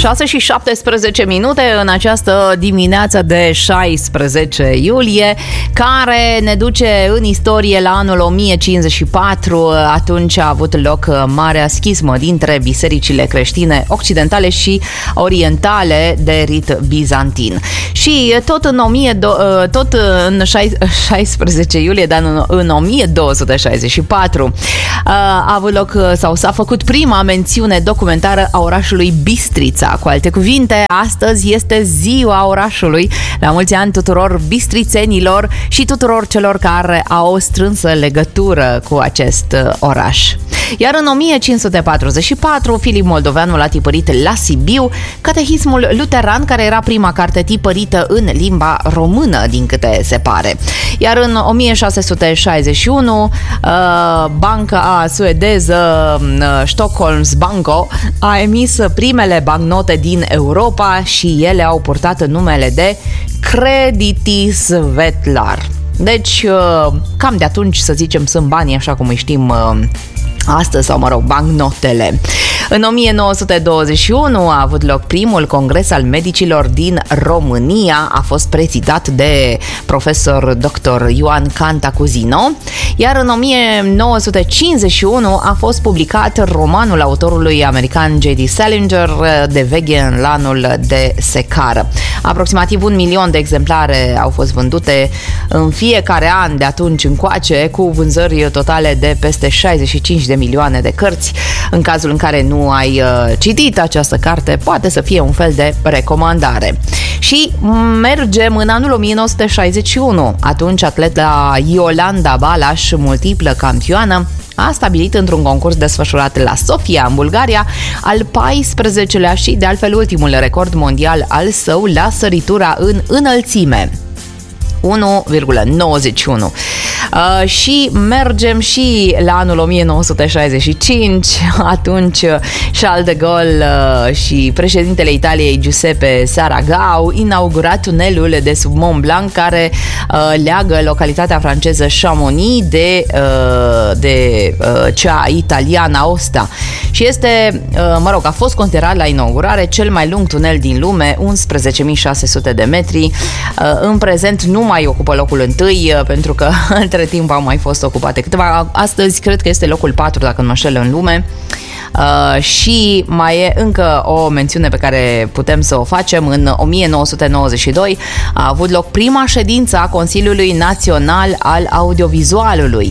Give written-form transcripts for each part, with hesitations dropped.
6 și 17 minute în această dimineață de 16 iulie, care ne duce în istorie la anul 1054. Atunci a avut loc marea schismă dintre bisericile creștine occidentale și orientale de rit bizantin. Și tot în 16 iulie, dar în 1264 a avut loc sau s-a făcut prima mențiune documentară a orașului Bistrița. Cu alte cuvinte, astăzi este ziua orașului. La mulți ani tuturor bistrițenilor și tuturor celor care au o strânsă legătură cu acest oraș. Iar în 1544, Filip Moldoveanu l-a tipărit la Sibiu Catehismul Luteran, care era prima carte tipărită în limba română, din câte se pare. Iar în 1661, banca suedeză Stockholms Banco a emis primele bancnote din Europa și ele au purtat numele de Creditis Vetlar. Deci, cam de atunci, să zicem, sunt banii așa cum îi știm astăzi, sau mă rog, bancnotele. În 1921 a avut loc primul congres al medicilor din România, a fost prezidat de profesor dr. Ioan Cantacuzino, iar în 1951 a fost publicat romanul autorului american J.D. Salinger, De veche în lanul de secară. Aproximativ 1 milion de exemplare au fost vândute în fiecare an de atunci încoace, cu vânzări totale de peste 65 de milioane de cărți. În cazul în care nu ai citit această carte, poate să fie un fel de recomandare. Și mergem în anul 1961. Atunci atleta Iolanda Balas, multiplă campioană, a stabilit într-un concurs desfășurat la Sofia, în Bulgaria, al 14-lea și de altfel ultimul record mondial al său la săritura în înălțime. 1,91. Și mergem și la anul 1965. Atunci Charles de Gaulle și președintele Italiei Giuseppe Saragat au inaugurat tunelul de sub Mont Blanc, care leagă localitatea franceză Chamonix de cea italiană Aosta. Și este, a fost considerat la inaugurare cel mai lung tunel din lume, 11.600 de metri. În prezent nu mai ocupă locul întâi, pentru că între timp au mai fost ocupate câteva. Astăzi cred că este locul 4, dacă nu mă înșel, în lume. Și mai e încă o mențiune pe care putem să o facem. În 1992 a avut loc prima ședință a Consiliului Național al Audiovizualului,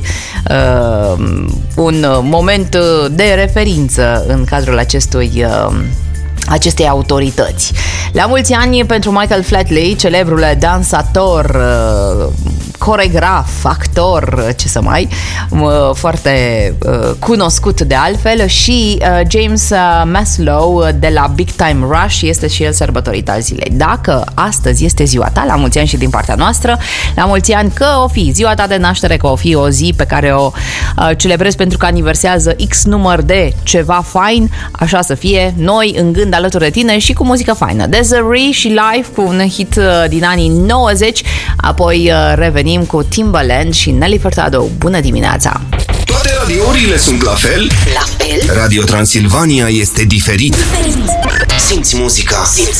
un moment de referință în cadrul acestei autorități. La mulți ani pentru Michael Flatley, celebrul dansator, coregraf, actor, foarte cunoscut de altfel, și James Maslow de la Big Time Rush, este și el sărbătorit al zilei. Dacă astăzi este ziua ta, la mulți ani și din partea noastră, la mulți ani, că o fi ziua ta de naștere, că o fi o zi pe care o celebrezi pentru că aniversează X număr de ceva fain, așa să fie, noi în gând alături de tine și cu muzică faină. Desiree și Live cu un hit din anii 90, apoi revenim cu Timbaland și Nelly Furtado. Bună dimineața! Toate radiourile sunt la fel? La fel? Radio Transilvania este diferit. Simți muzica.